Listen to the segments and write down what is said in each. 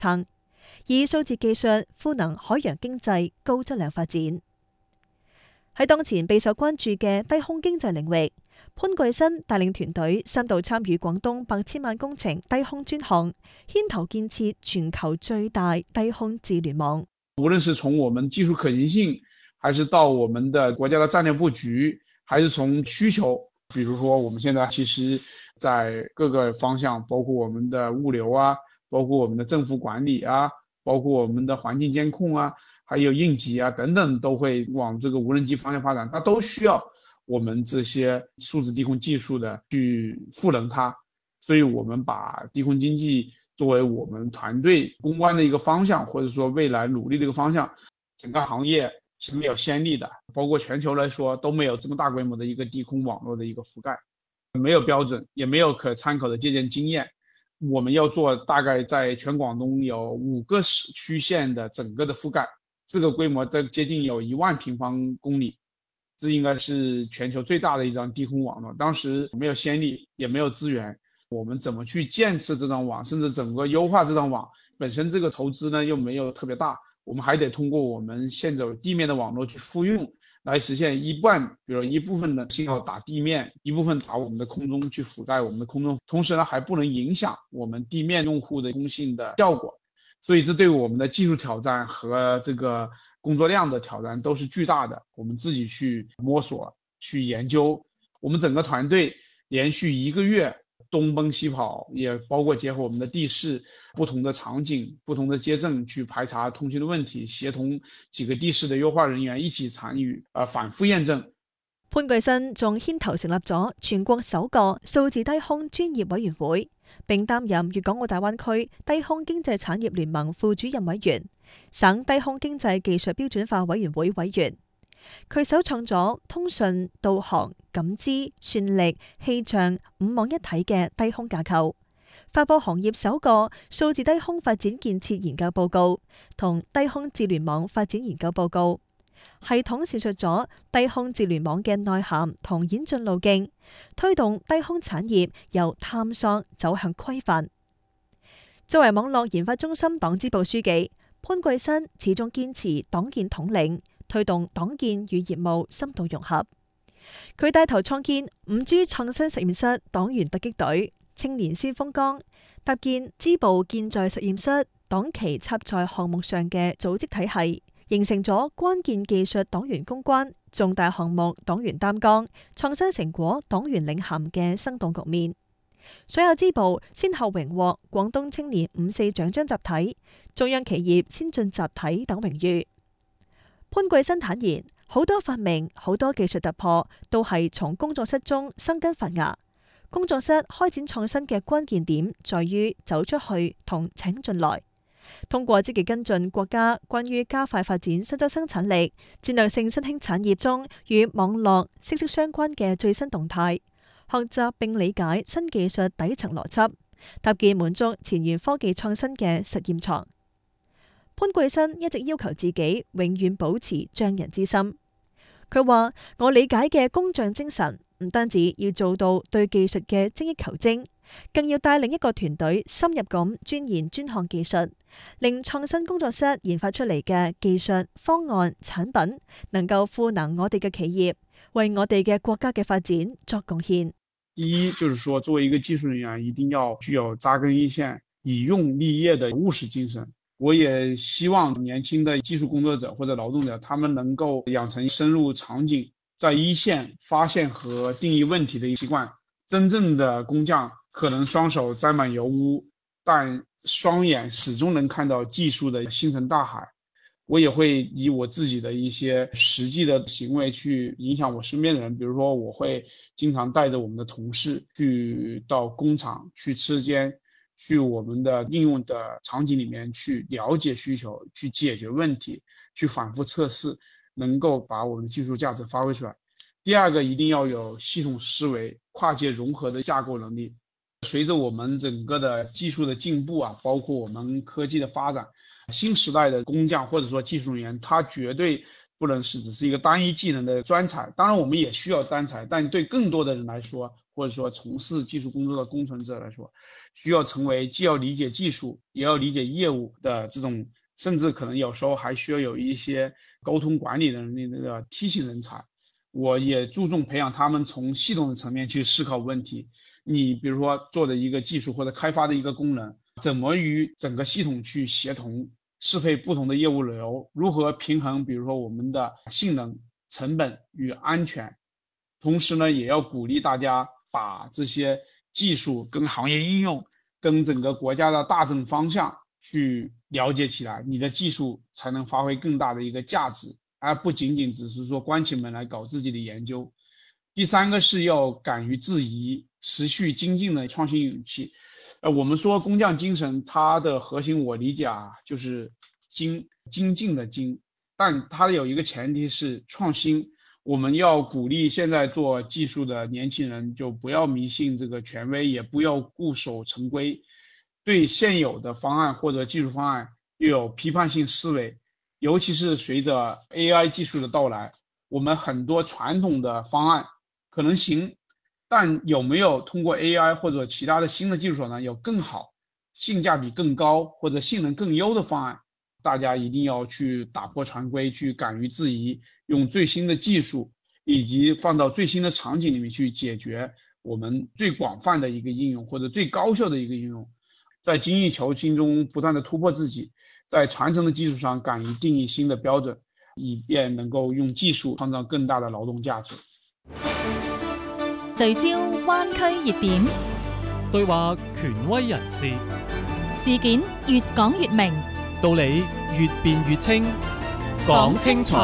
灘，以數字技術賦能海洋經濟高質量發展。喺當前備受關注嘅低空經濟領域，潘巨新帶領團隊3度參與廣東8千萬工程低空專項，牽頭建設全球最大低空智聯網。 無論是從我們技術可行性，還是到我們的國家的戰略佈局，還是從需求，比如說我們現在其實在各個方向，包括我們的物流啊，包括我們的政府管理啊，包括我們的環境監控啊，還有應急啊等等，都會往這個無人機方向發展，它都需要我們這些數字低空技術的去賦能它。所以我們把低空經濟作為我們團隊攻關的一個方向，或者說未來努力的一個方向。整個行業是沒有先例的，包括全球來說都沒有這麼大規模的一個低空網絡的一個覆蓋，沒有標準，也沒有可參考的借鑑經驗。我們要做大概在全廣東有5個區縣的整個的覆蓋，這個規模的接近有1萬平方公里，這應該是全球最大的一張低空網絡。當時沒有先例，也沒有資源，我們怎麼去建設這張網，甚至整個優化這張網，本身這個投資呢又沒有特別大，我們還得通過我們現有地面的網絡去復用，來實現一半，比如一部分的信號打地面，一部分打我們的空中去覆蓋我們的空中，同時呢還不能影響我們地面用戶的通信的效果，所以這對我們的技術挑戰和這個工作量的挑戰都是巨大的。我們自己去摸索、去研究，我們整個團隊連續1個月東奔西跑，也包括結合我們的地勢、不同的場景、不同的街鎮去排查通訊的問題，協同幾個地勢的優化人員一起參與，反覆驗證。 潘巨新仲牽頭成立咗全國首個數字低空專業委員會，並擔任粵港澳大灣區低空經濟產業聯盟副主任委員、省低空經濟技術標準化委員會委員。佢首創咗通訊、導航、感知、算力、氣象5網一體嘅低空架構，發佈行業首個數字低空發展建設研究報告同低空智聯網發展研究報告，系統闡述咗低空智聯網嘅內涵同演進路徑，推動低空產業由探索走向規範。作為網絡研發中心黨支部書記，潘巨新始終堅持黨建統領，推動黨建與業務深度融合。佢帶頭創建5G 創新實驗室黨員突擊隊、青年先鋒崗，搭建支部建在實驗室、黨旗插在項目上嘅組織體系，形成咗關鍵技術黨員攻關、重大項目黨員擔綱、創新成果黨員領銜嘅生動局面。所有支部先後榮獲廣東青年5.4獎章集體、中央企業先進集體等榮譽。潘巨新坦言，好多發明、好多技術突破都係從工作室中生根發芽。工作室開展創新嘅關鍵點在於走出去同請進來，通過積極跟進國家關於加快發展新增生產力、戰略性新興產業中與網絡息息相關嘅最新動態，學習並理解新技術底層邏輯，搭建滿足前沿科技創新嘅實驗床。潘巨新一直要求自己永遠保持匠人之心。佢話：我理解嘅工匠精神，唔單止要做到對技術嘅精益求精，更要帶領一個團隊深入咁鑽研專項技術，令創新工作室研發出嚟嘅技術方案產品，能夠賦能我哋嘅企業，為我哋嘅國家嘅發展作貢獻。 第一，就是說作為一個技術人員，一定要具有扎根一線、以用立業的務實精神。我也希望年輕的技術工作者或者勞動者，他們能夠養成深入場景，在一線發現和定義問題的習慣。真正的工匠可能雙手沾滿油污，但雙眼始終能看到技術的星辰大海。我也會以我自己的一些實際的行為去影響我身邊的人，比如說我會經常帶着我們的同事去到工廠去車間，去我們的應用的場景裡面去了解需求，去解決問題，去反覆測試，能夠把我們的技術價值發揮出來。第二個，一定要有系統思維、跨界融合的架構能力。隨着我們整個的技術的進步啊，包括我們科技的發展，新時代的工匠或者說技術人員，他絕對不能是只是一個單一技能的專才。當然我們也需要專才，但對更多的人來說， 或者说从事技术工作的工程者来说，需要成为既要理解技术，也要理解业务的这种，甚至可能有时候还需要有一些沟通管理能力的梯形人才。我也注重培养他们从系统的层面去思考问题。你比如说做的一个技术或者开发的一个功能，怎么与整个系统去协同，适配不同的业务流，如何平衡比如说我们的性能、成本与安全。同时呢，也要鼓励大家把这些技术跟行业应用跟整个国家的大政方向去了解起来，你的技术才能发挥更大的一个价值，而不仅仅只是说关起门来搞自己的研究。第三个是要敢于质疑，持续精进的创新勇气。我们说工匠精神，它的核心我理解就是精进的精，但它有一个前提是创新。我们要鼓励现在做技术的年轻人，就不要迷信这个权威，也不要固守成规，对现有的方案或者技术方案又有批判性思维。尤其是随着 AI 技术的到来，我们很多传统的方案可能行，但有没有通过 AI 或者其他的新的技术手段有更好、性价比更高或者性能更优的方案？大家一定要去打破常规，去敢于质疑，用最新的技术以及放到最新的场景里面去解决我们最广泛的一个应用或者最高效的一个应用，在精益求精中不断的突破自己，在传承的基础上敢于定义新的标准，以便能够用技術創造更大的勞動價值。 聚焦灣區熱點， 對話權威人士， 事件越講越明， 道理越辯越清，講清楚。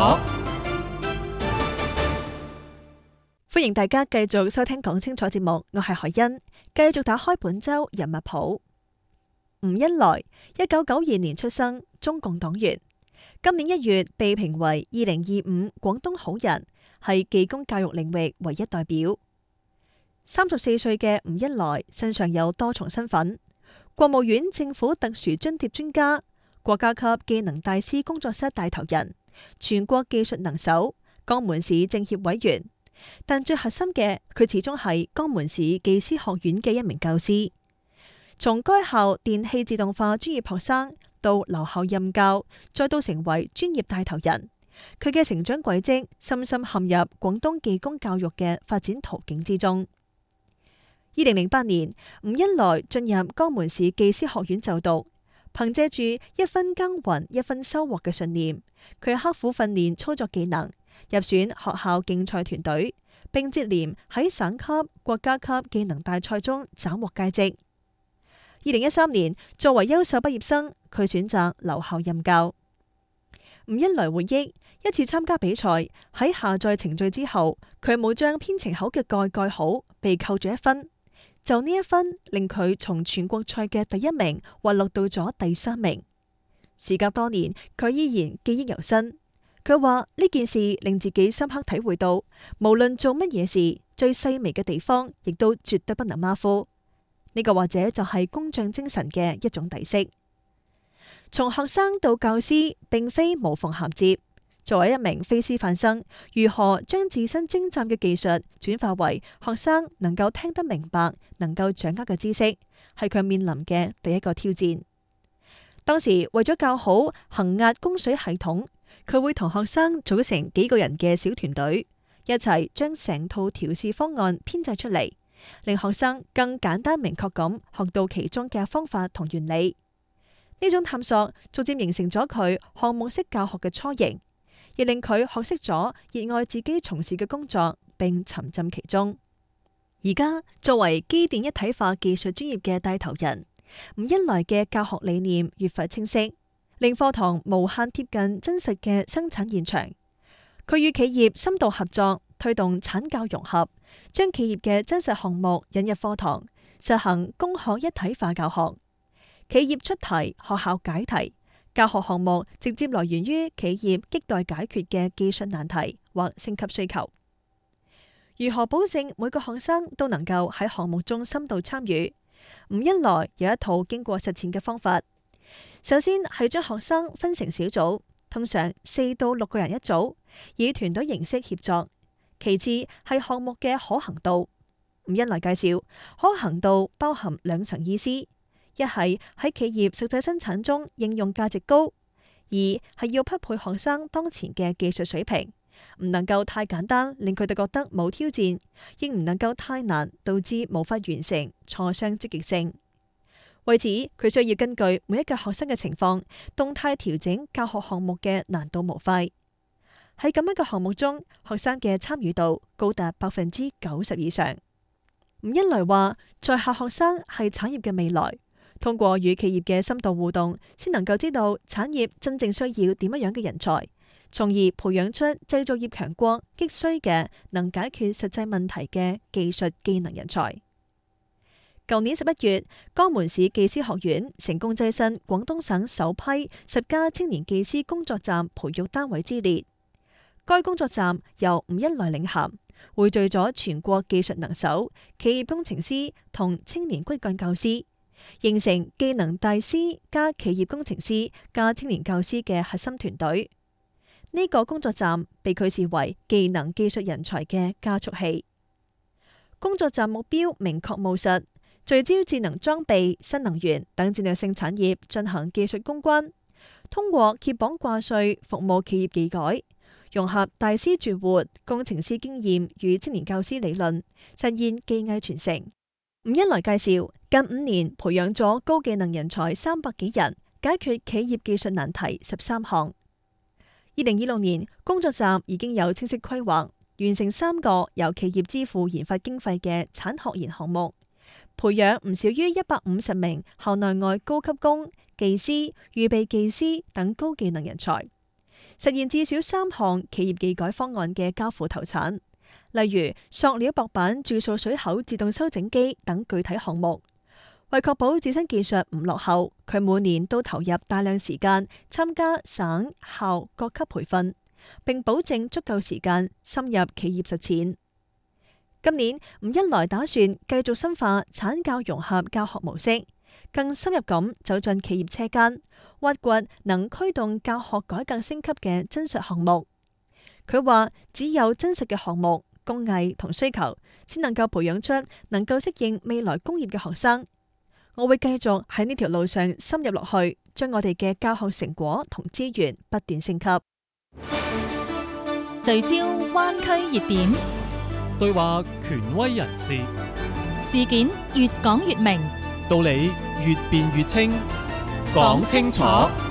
歡迎大家繼續收聽講清楚節目，我係海欣，繼續打開本周人物譜。吳恩來1992年出生，中共黨員。今年1月被評為2025廣東好人，係技工教育領域唯一代表。34歲嘅吳恩來身上有多重身份：國務院政府特殊津貼專家、國家級技能大師工作室帶頭人、全國技術能手、江門市政協委員。但最核心嘅，佢始終係江門市技師學院嘅一名教師。從該校電氣自動化專業學生到留校任教，再到成為專業帶頭人，佢嘅成長軌跡深深陷入廣東技工教育嘅發展途徑之中。2008年，吳恩來進入江門市技師學院就讀，憑借住一分耕耘一分收穫嘅信念，佢刻苦訓練操作技能，入選學校競賽團隊，並接連喺省級、國家級技能大賽中斬獲佳績。2013年，作為優秀畢業生，佢選擇留校任教。吳恩來回憶，一次參加比賽，喺下載程序之後，佢冇將編程口嘅蓋好，被扣咗1分。就呢1分，令佢從全國賽嘅第1名滑落到咗第3名。時隔多年，佢依然記憶猶新。佢話呢件事令自己深刻體會到，無論做乜嘢事，最細微嘅地方亦都絕對不能馬虎。呢個或者就係工匠精神嘅一種底色。從學生到教師並非無縫銜接。作為一名非師範生，如何將自身精湛嘅技術轉化為學生能夠聽得明白、能夠掌握嘅知識，係佢面臨嘅第一個挑戰。當時為咗教好衡壓供水系統，佢會同學生組成幾個人嘅小團隊，一齊將成套調試方案編製出嚟，令學生更簡單明確咁學到其中嘅方法同原理。呢種探索逐漸形成咗佢項目式教學嘅雛形，亦令佢學識咗熱愛自己從事嘅工作，並沉浸其中。而家作為機電一體化技術專業嘅帶頭人，吳恩來嘅教學理念越發清晰，令課堂無限貼近真實嘅生產現場。佢與企業深度合作，推動產教融合，將企業嘅真實項目引入課堂，實行工學一體化教學。企業出題，學校解題。教學項目直接來源於企業亟待解決嘅技術難題或升級需求。如何保證每個學生都能夠喺項目中深度參與？吳恩來有一套經過實踐嘅方法。首先係將學生分成小組，通常4到6個人一組，以團隊形式協作。其次係項目嘅可行度。 伍恩來介紹，可行度包含兩層意思：一係喺企業實際生產中應用價值高；二係要匹配學生當前嘅技術水平，唔能夠太簡單令佢哋覺得冇挑戰，亦唔能夠太難導致無法完成，挫傷積極性。為此，佢需要根據每一個學生嘅情況，動態調整教學項目嘅難度模塊。喺咁樣嘅項目中，學生嘅參與度高達90%以上。伍恩來話，在校學生係產業嘅未來，通過與企業嘅深度互動，先能夠知道產業真正需要點樣嘅人才，從而培養出製造業強國急需嘅能解決實際問題嘅技術技能人才。舊年11月，江門市技師學院成功躋身廣東省首批10家青年技師工作站培育單位之列。該工作站由伍恩來領銜，匯聚咗全國技術能手、企業工程師同青年骨幹教師，形成技能大師加企業工程師加青年教師嘅核心團隊。呢個工作站被佢視為技能技術人才嘅加速器。工作站目標明確務實，聚焦智能裝備、新能源等戰略性產業進行技術攻關，通過揭綁掛帥服務企業技改，融合大師絕活、工程師經驗與青年教師理論，實現技藝傳承。伍恩來介紹，近5年培養咗高技能人才300幾人，解決企業技術難題13項。2026年，工作站已經有清晰規劃，完成3個由企業支付研發經費嘅產學研項目，培養唔少於150名校內外高級工、技師、預備技師等高技能人才，實現至少3項企業技改方案嘅交付投產，例如塑料薄板注塑水口自動修整機等具體項目。為確保自身技術唔落後，佢每年都投入大量時間參加省校各級培訓，並保證足夠時間深入企業實踐。今年伍恩來打算繼續深化產教融合教學模式，更深入咁走進企業車間，挖掘能驅動教學改革升級嘅真實項目。佢話：只有真實嘅項目、工藝同需求，先能夠培養出能夠適應未來工業嘅學生。我會繼續喺呢條路上深入落去，將我哋嘅教學成果同資源不斷升級。 聚焦灣區熱點， 對話權威人士， 事件越講越明， 道理越辯越清，講清楚。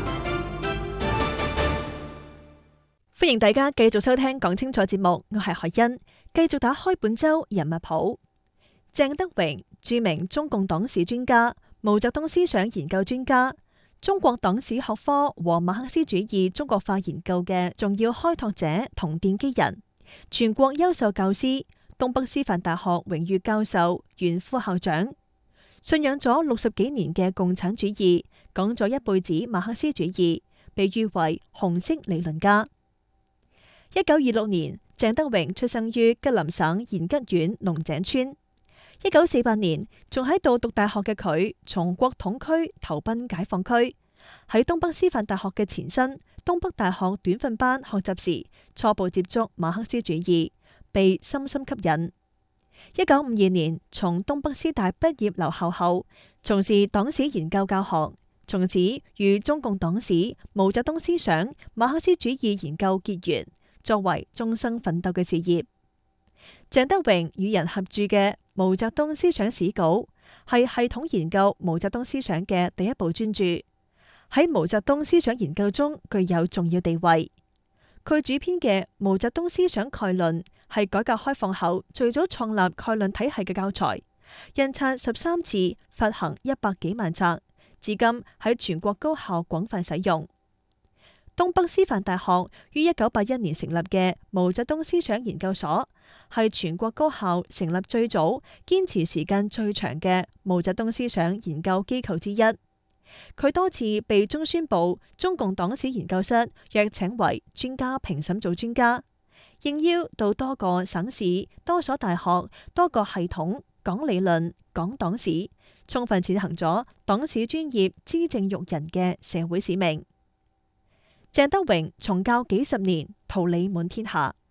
歡迎大家繼續收聽講清楚節目，我係海欣，繼續打開本周人物譜。鄭德榮，著名中共黨史專家、毛澤東思想研究專家，中國黨史學科和馬克思主義中國化研究嘅重要開拓者同奠基人，全國優秀教師，東北師範大學榮譽教授、原副校長，信仰咗60幾年嘅共產主義，講咗一輩子馬克思主義，被譽為紅色理論家。1926年，鄭德榮出生於吉林省延吉縣龍井村。1948年，仲喺度讀大學嘅佢，從國統區投奔解放區，喺東北師範大學嘅前身東北大學短訓班學習時，初步接觸馬克思主義，被深深吸引。1952年，從東北師大畢業留校後，從事黨史研究教學，從此與中共黨史、毛澤東思想、馬克思主義研究結緣，作為終生奮鬥嘅事業。鄭德榮與人合著嘅《毛澤東思想史稿》係系統研究毛澤東思想嘅第一部專著，喺毛澤東思想研究中具有重要地位。佢主編嘅《毛澤東思想概論》係改革開放後最早創立概論體系嘅教材，印刷13次，發行100幾萬冊，至今喺全國高校廣泛使用。東北師範大學於1981年成立嘅毛澤東思想研究所，係全國高校成立最早、堅持時間最長嘅毛澤東思想研究機構之一。佢多次被中宣部中共黨史研究室約請為專家評審組專家，應邀到多個省市、多所大學、多個系統講理論、講黨史，充分踐行咗黨史專業資正育人嘅社會使命。鄭德榮從教幾十年，桃李滿天下。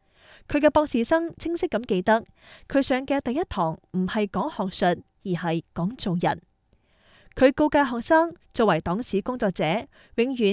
佢嘅博士生清晰咁記得，佢上嘅第一堂唔係講學術，而係講做人。佢告誡學生，作為黨史工作者，永遠